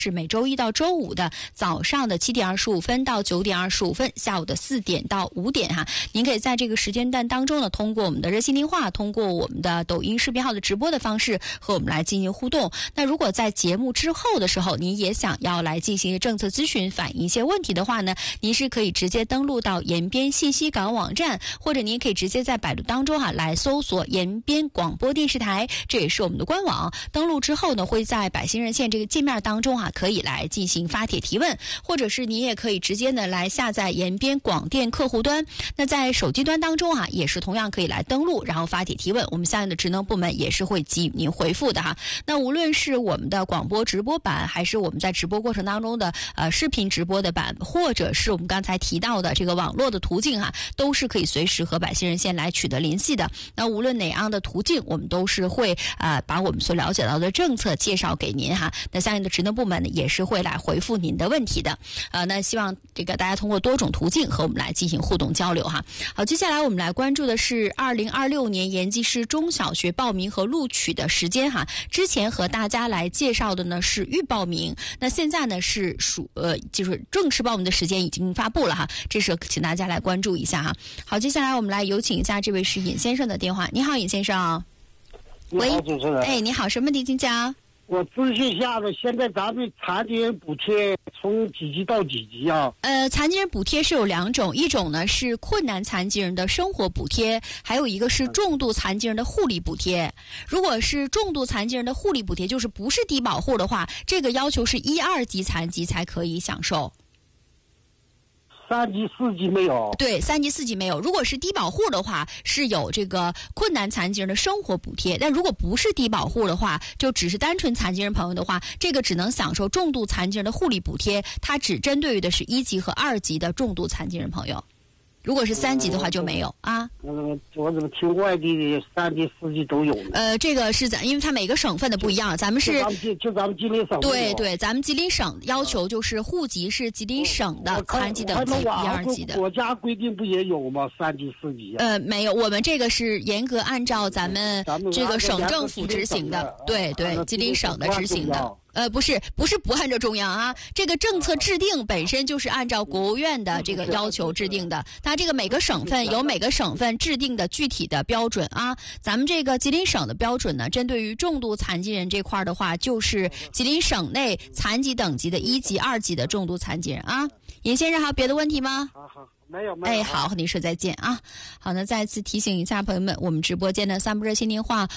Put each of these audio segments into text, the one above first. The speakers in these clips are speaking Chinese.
是每周一到周五的早上的7点25分到9点25分，下午的4点到5点哈。您可以在这个时间段当中呢，通过我们的热线电话，通过我们的抖音视频号的直播的方式和我们来进行互动。那如果在节目之后的时候，您也想要来进行政策咨询，反映一些问题的话呢，您是可以直接登录到延边信息港网站，或者您可以直接在百度当中来搜索延边广播电视台，这也是我们的官网。登录之后呢，会在百姓热线这个界面当中可以来进行发帖提问，或者是你也可以直接呢来下载延边广电客户端。那在手机端当中也是同样可以来登录，然后发帖提问，我们相应的职能部门也是会给予您回复的哈。那无论是我们的广播直播版，还是我们在直播过程当中的视频直播的版，或者是我们刚才提到的这个网络的途径都是可以随时和百姓热线来取得联系的。那无论哪样的途径，我们都是会把我们所了解到的政策介绍给您哈。那相应的职能部门呢也是会来回复您的问题的。那希望这个大家通过多种途径和我们来进行互动交流哈。好，接下来我们来关注的是2026年延吉市中小学报名和录取的时间哈。之前和大家来介绍的呢是预报名，那现在呢是就是正式报名的时间已经发布了哈，这是请大家来关注一下哈。好，接下来我们来有请一下这位是尹先生的电话。你好，尹先生。 喂，你好，主持人。 你好，什么问题请讲？ 我咨询一下子，现在咱们残疾人补贴从几级到几级啊？ 残疾人补贴是有2种，一种呢是困难残疾人的生活补贴，还有一个是重度残疾人的护理补贴。如果是重度残疾人的护理补贴，就是不是低保户的话，这个要求是1、2级残疾才可以享受。 3级、4级没有？ 对，3级、4级没有。如果是低保户的话，是有这个困难残疾人的生活补贴；但如果不是低保户的话，就只是单纯残疾人朋友的话，这个只能享受重度残疾人的护理补贴，它只针对于的是1级和2级的重度残疾人朋友。如果是3级的话就没有啊。 我怎么听外地的3级、4级都有呢？ 这个是因为它每个省份的不一样，咱们是就咱们吉林省。 对，咱们吉林省要求就是户籍是吉林省的残疾等级1、2级的。 国家规定不也有吗？3级、4级。 没有，我们这个是严格按照咱们这个省政府执行的，对，吉林省的执行的。不是不按照中央啊，这个政策制定本身就是按照国务院的这个要求制定的。它这个每个省份有每个省份制定的具体的标准啊。咱们这个吉林省的标准呢，针对于重度残疾人这块的话，就是吉林省内残疾等级的1级、2级的重度残疾人啊。尹先生还有别的问题吗？ 好。没有。 好，和您说再见啊。好，那再次提醒一下朋友们，我们直播间的3部热线电话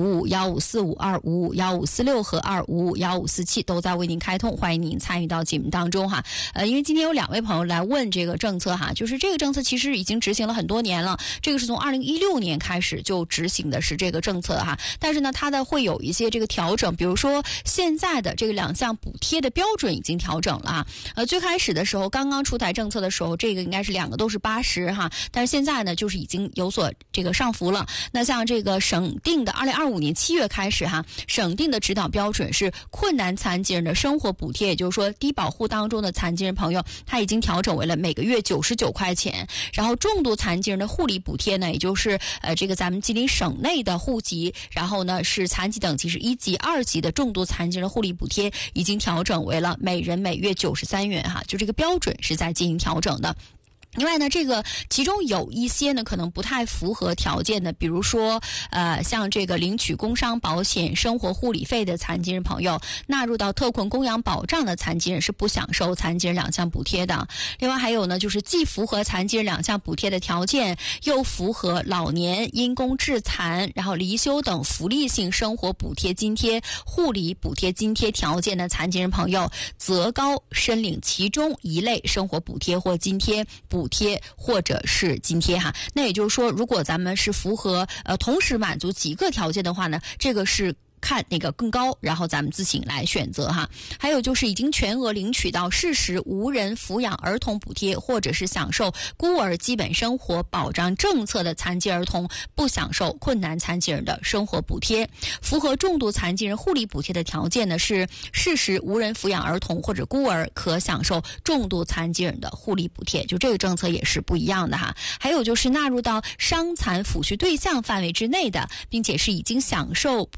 2551545、2551546和2551547都在为您开通，欢迎您参与到节目当中哈。因为今天有2位朋友来问这个政策哈，就是这个政策其实已经执行了很多年了，这个是从2016年开始就执行的是这个政策哈，但是呢，它的会有一些这个调整，比如说现在的这个2项补贴的标准已经调整了最开始的时候，刚刚出台政策的时候，这个应该是2个都是80哈，但是现在呢，就是已经有所这个上浮了。那像这个省定的2025年7月开始省定的指导标准是困难残疾人的生活补贴，也就是说低保户当中的残疾人朋友，他已经调整为了每个月99块钱。然后重度残疾人的护理补贴呢，也就是这个咱们吉林省内的户籍，然后呢是残疾等级是1级、2级的重度残疾人护理补贴，已经调整为了每人每月93元就这个标准是在进行调整的。另外呢，这个其中有一些呢可能不太符合条件的，比如说像这个领取工伤保险、生活护理费的残疾人朋友，纳入到特困供养保障的残疾人是不享受残疾人2项补贴的。另外还有呢，就是既符合残疾人2项补贴的条件，又符合老年、因公致残、然后离休等福利性生活补贴津贴、护理补贴津贴条件的残疾人朋友，择高申领其中一类生活补贴或津贴、补贴或者是津贴那也就是说，如果咱们是符合同时满足几个条件的话呢，这个是看那个更高，然后咱们自行来选择还有就是已经全额领取到事实无人抚养儿童补贴，或者是享受孤儿基本生活保障政策的残疾儿童，不享受困难残疾人的生活补贴。符合重度残疾人护理补贴的条件呢，是事实无人抚养儿童或者孤儿可享受重度残疾人的护理补贴，就这个政策也是不一样的还有就是纳入到伤残抚恤对象范围之内的，并且是已经享受补贴的，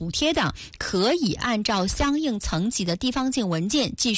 可以按照相应层级的地方性文件继续